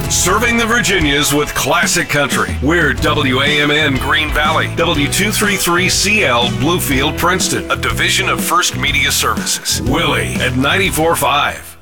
Serving the Virginias with classic country. We're WAMN Green Valley, W233CL Bluefield Princeton, a division of First Media Services. Willie at 94.5.